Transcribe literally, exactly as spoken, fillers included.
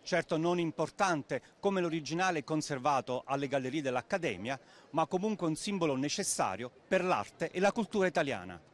certo non importante come l'originale conservato alle gallerie dell'Accademia, ma comunque un simbolo necessario per l'arte e la cultura italiana.